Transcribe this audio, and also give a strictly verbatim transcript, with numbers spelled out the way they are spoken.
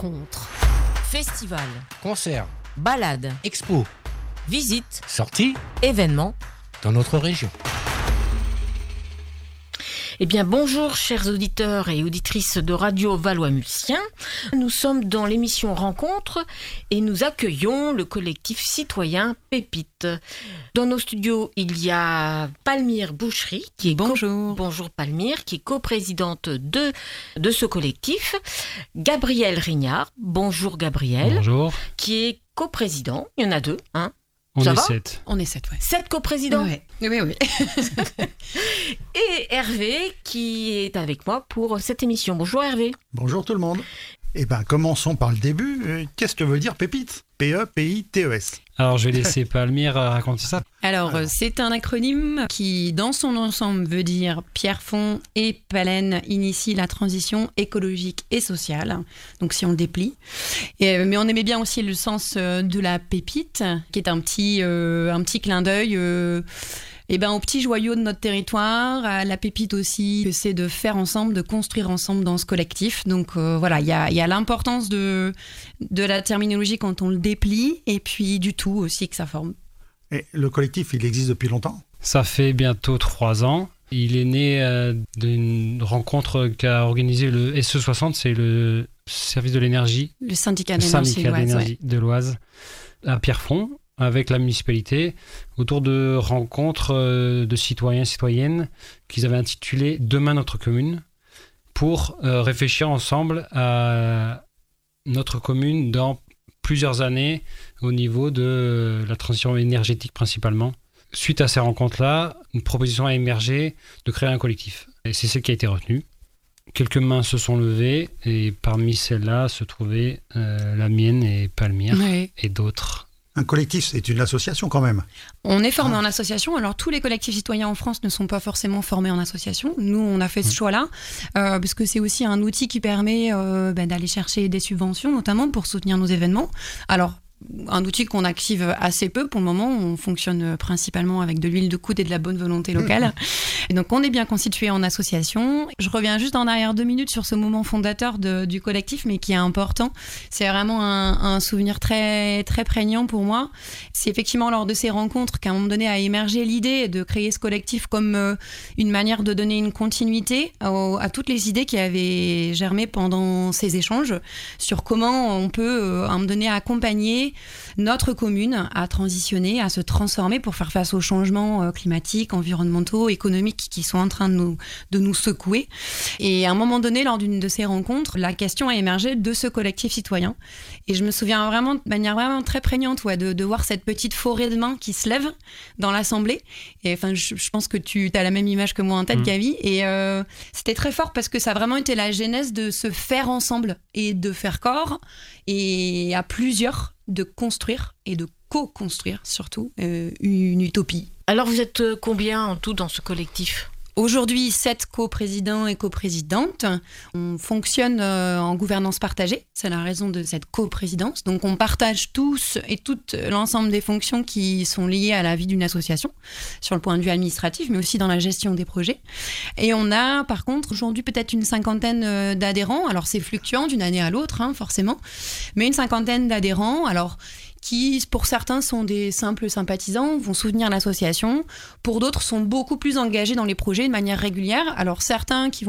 Rencontres, festivals, concerts, balades, expos, visites, sorties, événements dans notre région. Eh bien, bonjour chers auditeurs et auditrices de Radio Valois-Mulsien. Nous sommes dans l'émission Rencontres et nous accueillons le collectif citoyen Pépite. Dans nos studios, il y a Palmyre Boucherie, qui est bonjour. Co- bonjour Palmyre, qui est coprésidente de, de ce collectif. Gabriel Rignard, bonjour Gabriel. Bonjour. Qui est coprésident. Il y en a deux, hein. On Ça est va sept. On est sept, ouais. Sept coprésidents. Ouais. Oui, oui. Et Hervé qui est avec moi pour cette émission. Bonjour Hervé. Bonjour tout le monde. Eh bien, commençons par le début. Euh, Qu'est-ce que veut dire Pépite ? P E P I T E S. Alors, je vais laisser Palmyre raconter ça. Alors, euh, c'est un acronyme qui, dans son ensemble, veut dire Pierre Fond et Palen initie la transition écologique et sociale. Donc, si on le déplie. Et, mais on aimait bien aussi le sens euh, de la pépite, qui est un petit, euh, un petit clin d'œil euh, eh ben, au petit joyau de notre territoire, à la pépite aussi, que c'est de faire ensemble, de construire ensemble dans ce collectif. Donc euh, voilà, il y a, y a l'importance de, de la terminologie quand on le déplie, et puis du tout aussi que ça forme. Et le collectif, il existe depuis longtemps ? Ça fait bientôt trois ans. Il est né euh, d'une rencontre qu'a organisé le S E soixante, c'est le service de l'énergie, Le syndicat le d'énergie syndicat l'Oise, d'énergie de l'Oise, à Pierrefonds, avec la municipalité, autour de rencontres euh, de citoyens et citoyennes qu'ils avaient intitulées « Demain notre commune » pour euh, réfléchir ensemble à notre commune dans plusieurs années au niveau de la transition énergétique principalement. Suite à ces rencontres-là, une proposition a émergé de créer un collectif. Et c'est celle qui a été retenue. Quelques mains se sont levées et parmi celles-là se trouvaient euh, la mienne et Palmyre ouais. et d'autres. Un collectif, c'est une association quand même. On est formé Ah. en association. Alors, tous les collectifs citoyens en France ne sont pas forcément formés en association. Nous, on a fait ce choix-là, euh, parce que c'est aussi un outil qui permet euh, ben, d'aller chercher des subventions, notamment pour soutenir nos événements. Alors, un outil qu'on active assez peu pour le moment. On fonctionne principalement avec de l'huile de coude et de la bonne volonté locale. Et donc, on est bien constitué en association. Je reviens juste en arrière deux minutes sur ce moment fondateur de, du collectif, mais qui est important. C'est vraiment un, un souvenir très, très prégnant pour moi. C'est effectivement lors de ces rencontres qu'à un moment donné a émergé l'idée de créer ce collectif comme euh, une manière de donner une continuité à, à toutes les idées qui avaient germé pendant ces échanges sur comment on peut, euh, à un moment donné, accompagner notre commune à transitionner, à se transformer pour faire face aux changements climatiques, environnementaux, économiques qui sont en train de nous, de nous secouer. Et à un moment donné, lors d'une de ces rencontres, la question a émergé de ce collectif citoyen. Et je me souviens vraiment, de manière vraiment très prégnante, ouais, de, de voir cette petite forêt de mains qui se lève dans l'assemblée. Et enfin, je, je pense que tu as la même image que moi en tête, mmh. Gavi. Et euh, c'était très fort parce que ça a vraiment été la genèse de se faire ensemble et de faire corps et à plusieurs de construire et de co-construire surtout euh, une utopie. Alors vous êtes combien en tout dans ce collectif ? Aujourd'hui, sept coprésidents et coprésidentes. On fonctionne euh, en gouvernance partagée. C'est la raison de cette coprésidence. Donc, on partage tous et toutes l'ensemble des fonctions qui sont liées à la vie d'une association, sur le point de vue administratif, mais aussi dans la gestion des projets. Et on a, par contre, aujourd'hui peut-être une cinquantaine d'adhérents. Alors, c'est fluctuant d'une année à l'autre, hein, forcément, mais une cinquantaine d'adhérents. Alors, qui, pour certains, sont des simples sympathisants, vont soutenir l'association. Pour d'autres, sont beaucoup plus engagés dans les projets de manière régulière. Alors, certains qui vont